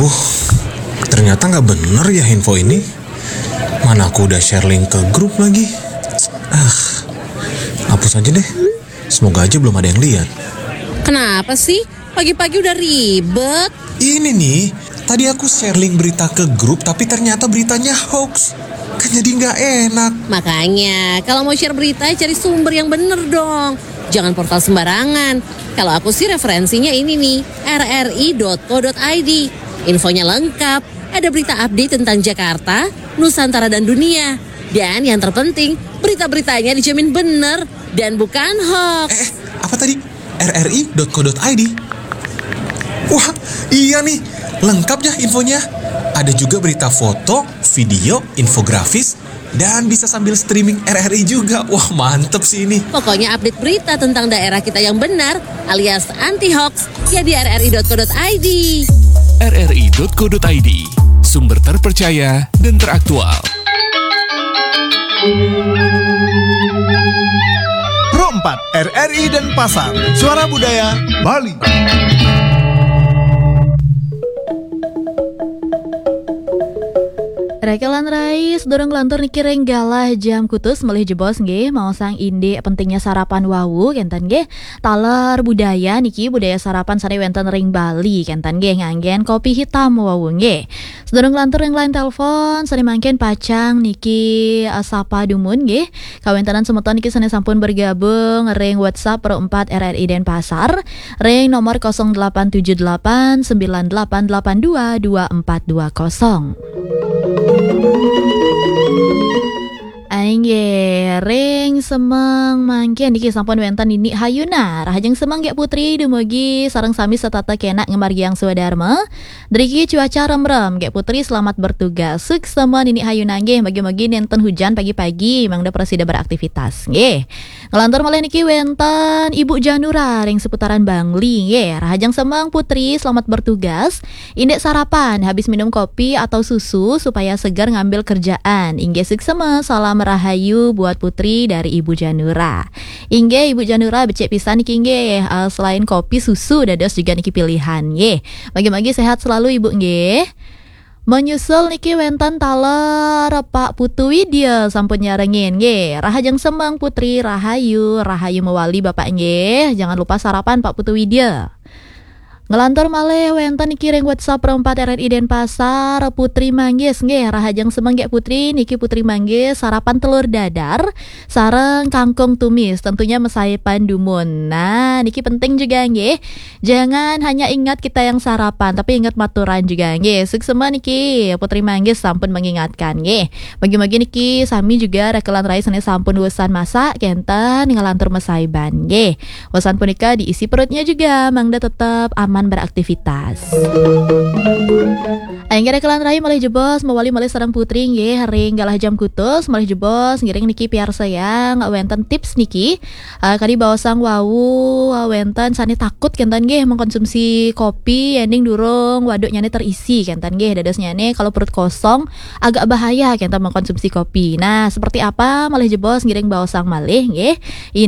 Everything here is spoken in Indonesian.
Aduh, ternyata nggak bener ya info ini. Mana aku udah share link ke grup lagi. Hapus aja deh. Semoga aja belum ada yang lihat. Kenapa sih? Pagi-pagi udah ribet. Ini nih, tadi aku share link berita ke grup tapi ternyata beritanya hoax. Kan jadi nggak enak. Makanya, kalau mau share berita, cari sumber yang bener dong. Jangan portal sembarangan. Kalau aku sih referensinya ini nih, rri.co.id. Infonya lengkap, ada berita update tentang Jakarta, Nusantara dan dunia. Dan yang terpenting, berita-beritanya dijamin bener dan bukan hoax. Apa tadi? rri.co.id. Wah, iya nih, lengkap ya infonya. Ada juga berita foto, video, infografis, dan bisa sambil streaming RRI juga. Wah, mantep sih ini. Pokoknya update berita tentang daerah kita yang benar alias anti-hoax ya di rri.co.id. rri.co.id, sumber terpercaya dan teraktual. Pro 4 RRI dan Pasar, Suara Budaya Bali. Rekelan Rais, dorong lantur niki renggalah jam kutus melih jebos nggih mau sang inde pentingnya sarapan wawu kentan nggih taler budaya niki budaya sarapan sare wenten ring Bali kentan nggih nganggen kopi hitam wawu nggih. Sedorong lantur yang lain telepon sare mangken pacang niki sapa dumun nggih kawentanan semeton niki sane sampun bergabung ring WhatsApp Pro 4 RRI Denpasar ring nomor 0878 9882 2420. Aingge ring semang mangken niki sampun wenten ini hayuna rahajeng semang ge putri dumugi sareng sami setata kenak ngemargiang swadharma driki cuaca remrem ge putri selamat bertugas suk semua nini hayuna nggih bagi-bagi nenten hujan pagi-pagi mangda presida beraktivitas nggih ngelantur malih niki wenten Ibu Janura ring seputaran Bangli nggih rahajeng semang putri selamat bertugas indek sarapan habis minum kopi atau susu supaya segar ngambil kerjaan inggih suk semua salam rahayu buat putri dari Ibu Janura. Inge Ibu Janura becek pisan niki nggih selain kopi susu dados juga niki pilihan nggih. Bagi-bagi sehat selalu Ibu nggih. Menyusul niki wenten taler Pak Putu Widya sampun nyarengin nggih. Rahajeng semeng putri rahayu mewali Bapak nggih. Jangan lupa sarapan Pak Putu Widya. Ngelantur malih wenten niki ring WhatsApp Pro 4 RRI Denpasar Putri Manggis nggih rahajeng semeng ge putri niki Putri Manggis sarapan telur dadar sareng kangkung tumis tentunya mesaipan dumun. Nah niki penting juga nggih jangan hanya ingat kita yang sarapan tapi ingat maturan juga nggih suksema niki Putri Manggis sampun mengingatkan nggih bagi-bagi niki sami juga rekelan rais sane sampun wesan masak kenten ngelantur mesaiban nggih wesan punika diisi perutnya juga mangda tetap aman beraktivitas. Aing rekelan rai malih jebos mewali sareng putri nggih ring galah jam kutus malih jebos ngiring niki piar sayang wenten tips niki kadi bawasang wawu wenten sane takut kentan nggih mengkonsumsi kopi ending durung waduk nyane terisi kentan nggih dados nyane kalau perut kosong agak bahaya kentan mengkonsumsi kopi. Nah seperti apa malih jebos ngiring bawasang malih nggih